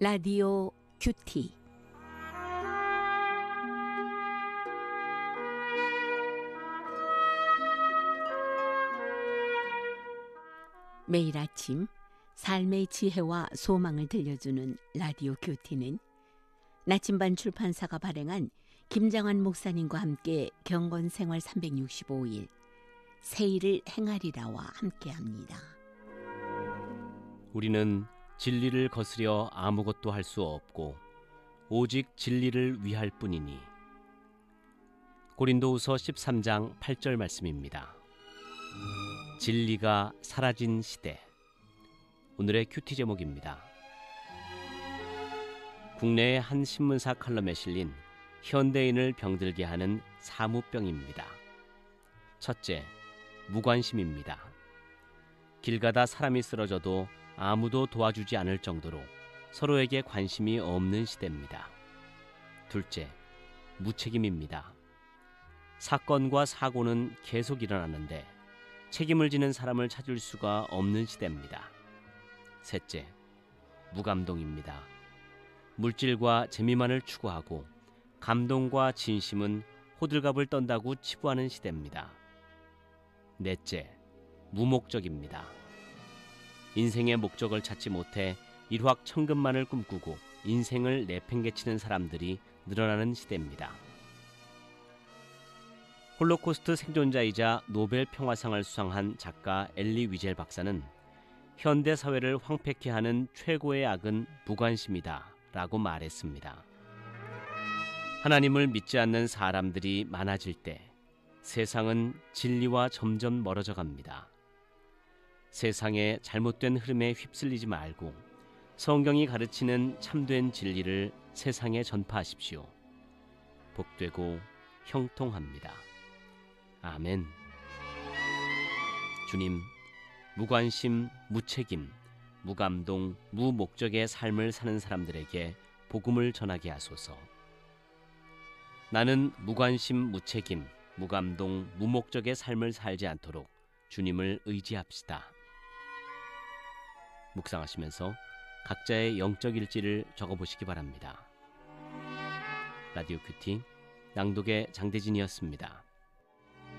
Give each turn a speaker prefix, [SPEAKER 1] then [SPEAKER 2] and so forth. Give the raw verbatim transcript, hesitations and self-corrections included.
[SPEAKER 1] 라디오 큐티. 매일 아침 삶의 지혜와 소망을 들려주는 라디오 큐티는 나침반 출판사가 발행한 김장환 목사님과 함께 경건생활 삼백육십오 일 새 일을 행하리라와 함께합니다.
[SPEAKER 2] 우리는 진리를 거스려 아무것도 할 수 없고 오직 진리를 위할 뿐이니. 고린도후서 십삼 장 팔 절 말씀입니다. 진리가 사라진 시대. 오늘의 큐티 제목입니다. 국내의 한 신문사 칼럼에 실린 현대인을 병들게 하는 사무병입니다. 첫째, 무관심입니다. 길 가다 사람이 쓰러져도 아무도 도와주지 않을 정도로 서로에게 관심이 없는 시대입니다. 둘째, 무책임입니다. 사건과 사고는 계속 일어나는데 책임을 지는 사람을 찾을 수가 없는 시대입니다. 셋째, 무감동입니다. 물질과 재미만을 추구하고 감동과 진심은 호들갑을 떤다고 치부하는 시대입니다. 넷째, 무목적입니다. 인생의 목적을 찾지 못해 일확천금만을 꿈꾸고 인생을 내팽개치는 사람들이 늘어나는 시대입니다. 홀로코스트 생존자이자 노벨 평화상을 수상한 작가 엘리 위젤 박사는 현대 사회를 황폐케 하는 최고의 악은 무관심이다 라고 말했습니다. 하나님을 믿지 않는 사람들이 많아질 때 세상은 진리와 점점 멀어져 갑니다. 세상의 잘못된 흐름에 휩쓸리지 말고 성경이 가르치는 참된 진리를 세상에 전파하십시오. 복되고 형통합니다. 아멘. 주님, 무관심, 무책임, 무감동, 무목적의 삶을 사는 사람들에게 복음을 전하게 하소서. 나는 무관심, 무책임, 무감동, 무목적의 삶을 살지 않도록 주님을 의지합시다. 묵상하시면서 각자의 영적 일지를 적어보시기 바랍니다. 라디오 큐티 낭독의 장대진이었습니다.